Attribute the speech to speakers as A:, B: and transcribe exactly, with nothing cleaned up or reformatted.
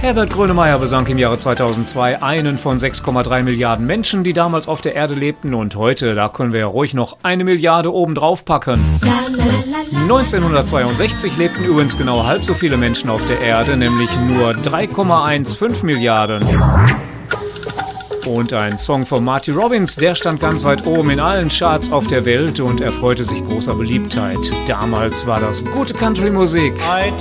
A: Herbert Grönemeyer besang im Jahre zweitausendzwei einen von sechs Komma drei Milliarden Menschen, die damals auf der Erde lebten. Und heute, da können wir ja ruhig noch eine Milliarde obendrauf packen. neunzehnhundertzweiundsechzig lebten übrigens genau halb so viele Menschen auf der Erde, nämlich nur drei Komma fünfzehn Milliarden. Und ein Song von Marty Robbins, der stand ganz weit oben in allen Charts auf der Welt und erfreute sich großer Beliebtheit. Damals war das gute Country-Musik.
B: I